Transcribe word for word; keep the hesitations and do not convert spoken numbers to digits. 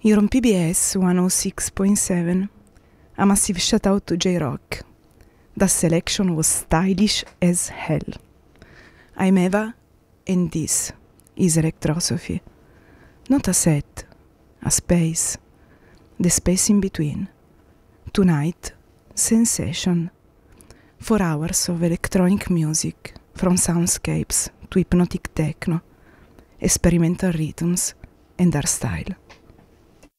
You're on P B S one oh six point seven, a massive shout out to J-Rock. That selection was stylish as hell. I'm Eva, and this is Electrosophy. Not a set, a space, the space in between. Tonight, sensation. Four hours of electronic music, from soundscapes to hypnotic techno, experimental rhythms and art style.